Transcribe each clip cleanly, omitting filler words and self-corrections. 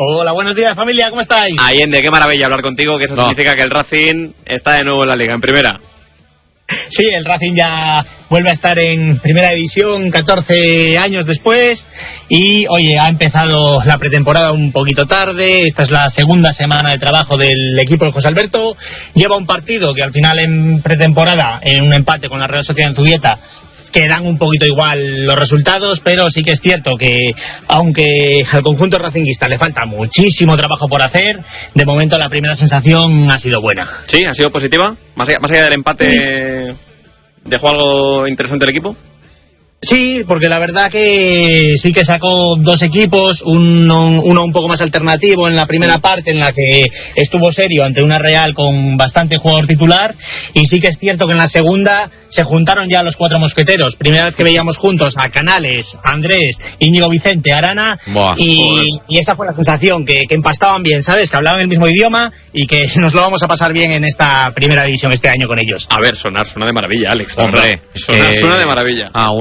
Hola, buenos días familia, ¿cómo estáis? Allende, qué maravilla hablar contigo, que eso significa que el Racing está de nuevo en la Liga, en primera. Sí, el Racing ya vuelve a estar en primera división 14 años después y, oye, ha empezado la pretemporada un poquito tarde. Esta es la segunda semana de trabajo del equipo de José Alberto. Lleva un partido que al final en pretemporada, en un empate con la Real Sociedad en Zubieta, que dan un poquito igual los resultados, pero sí que es cierto que aunque al conjunto racinguista le falta muchísimo trabajo por hacer, de momento la primera sensación ha sido buena. Sí, ha sido positiva. Más allá del empate, ¿dejó algo interesante el equipo? Sí, porque la verdad que sí que sacó dos equipos, uno un poco más alternativo en la primera parte, en la que estuvo serio ante una Real con bastante jugador titular, y sí que es cierto que en la segunda se juntaron ya los cuatro mosqueteros. Primera vez que veíamos juntos a Canales, Andrés, Íñigo Vicente, Arana, y esa fue la sensación, que empastaban bien, ¿sabes? Que hablaban el mismo idioma y que nos lo vamos a pasar bien en esta primera división este año con ellos. A ver, suena de maravilla, Alex. Hombre, suena de maravilla. A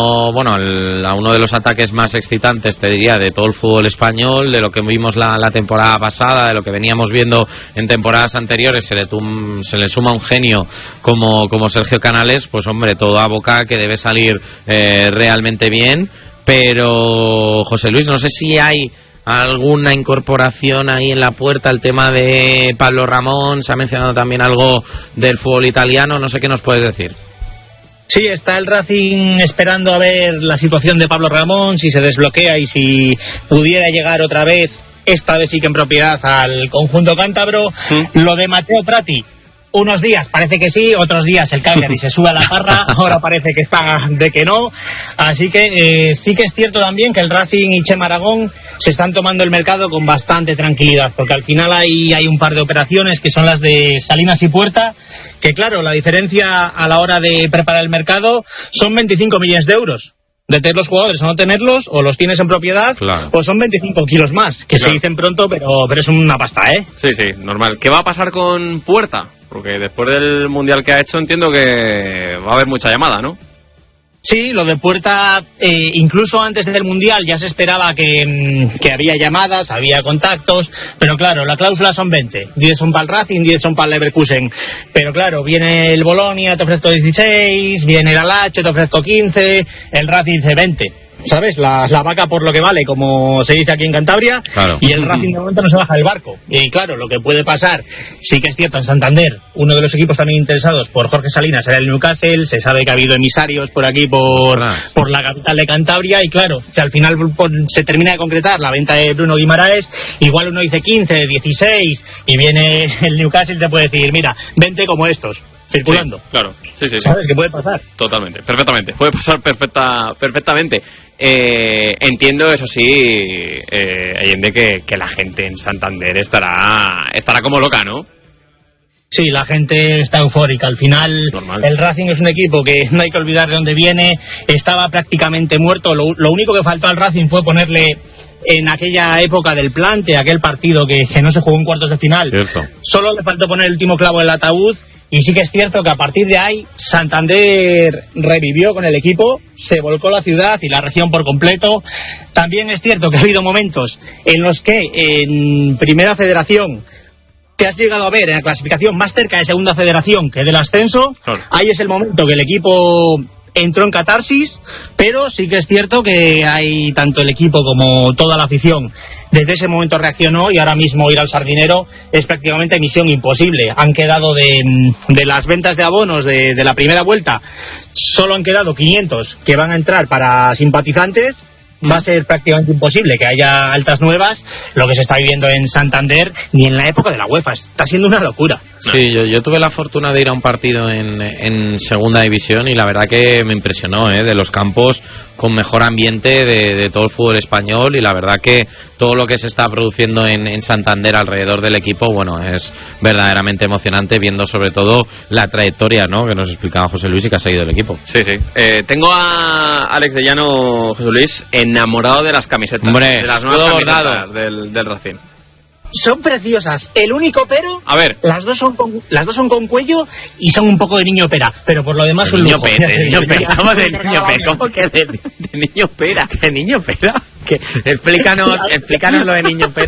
uno de los ataques más excitantes, te diría, de todo el fútbol español, de lo que vimos la temporada pasada, de lo que veníamos viendo en temporadas anteriores, se le suma un genio como Sergio Canales, pues hombre, todo aboca que debe salir realmente bien. Pero, José Luis, no sé si hay alguna incorporación ahí en la puerta, el tema de Pablo Ramón, se ha mencionado también algo del fútbol italiano, no sé qué nos puedes decir. Sí, está el Racing esperando a ver la situación de Pablo Ramón, si se desbloquea y si pudiera llegar otra vez, esta vez sí que en propiedad, al conjunto cántabro. Lo de Mateo Prati, unos días parece que sí, otros días el Cagliari se sube a la parra, ahora parece que está de que no. Así que sí que es cierto también que el Racing y Chema Aragón se están tomando el mercado con bastante tranquilidad, porque al final hay un par de operaciones que son las de Salinas y Puerta, que claro, la diferencia a la hora de preparar el mercado son 25 millones de euros. De tener los jugadores o no tenerlos, o los tienes en propiedad, claro, o son 25 kilos más, que claro, se dicen pronto, pero es una pasta, ¿eh? Sí, normal. ¿Qué va a pasar con Puerta? Porque después del Mundial que ha hecho entiendo que va a haber mucha llamada, ¿no? Sí, lo de Puerta, incluso antes del Mundial ya se esperaba que había llamadas, había contactos, pero claro, la cláusula son 20, 10 son para el Racing, 10 son para el Leverkusen, pero claro, viene el Bolonia, te ofrezco 16, viene el Alache, te ofrezco 15, el Racing dice 20. ¿Sabes? La vaca por lo que vale, como se dice aquí en Cantabria, claro. Y el Racing de momento no se baja del barco. Y claro, lo que puede pasar, sí que es cierto, en Santander, uno de los equipos también interesados por Jorge Salinas era el Newcastle, se sabe que ha habido emisarios por aquí, por la capital de Cantabria, y claro, si al final se termina de concretar la venta de Bruno Guimaraes, igual uno dice 15, 16, y viene el Newcastle y te puede decir, mira, 20 como estos, circulando. Sí, claro, sí. ¿Sabes qué puede pasar? Totalmente, perfectamente, puede pasar perfectamente. Entiendo, eso sí, Allende, que la gente en Santander estará como loca, ¿no? Sí, la gente está eufórica. Al final, normal. El Racing es un equipo que no hay que olvidar de dónde viene. Estaba prácticamente muerto. Lo único que faltó al Racing fue ponerle en aquella época del plante, aquel partido que no se jugó en cuartos de final. Cierto. Solo le faltó poner el último clavo en el ataúd. Y sí que es cierto que a partir de ahí Santander revivió con el equipo, se volcó la ciudad y la región por completo. También es cierto que ha habido momentos en los que en Primera Federación te has llegado a ver en la clasificación más cerca de Segunda Federación que del ascenso. Claro. Ahí es el momento que el equipo entró en catarsis, pero sí que es cierto que hay tanto el equipo como toda la afición desde ese momento reaccionó, y ahora mismo ir al Sardinero es prácticamente misión imposible. Han quedado de las ventas de abonos de la primera vuelta, solo han quedado 500 que van a entrar para simpatizantes. Va a ser prácticamente imposible que haya altas nuevas. Lo que se está viviendo en Santander, ni en la época de la UEFA, está siendo una locura. Sí, yo tuve la fortuna de ir a un partido en Segunda División y la verdad que me impresionó, de los campos con mejor ambiente de todo el fútbol español, y la verdad que todo lo que se está produciendo en Santander alrededor del equipo, bueno, es verdaderamente emocionante, viendo sobre todo la trayectoria, ¿no?, que nos explicaba José Luis y que ha seguido el equipo. Sí. Tengo a Alex de Llano, José Luis, enamorado de las camisetas. Hombre, de las nuevas camisetas del Racing. Son preciosas. El único pero, a ver, las dos son con cuello y son un poco de niño pera, pero por lo demás un lujo. ¿Cómo de niño pera? ¿Cómo que de niño pera? ¿Qué niño pera? Explícanos lo de niño pera.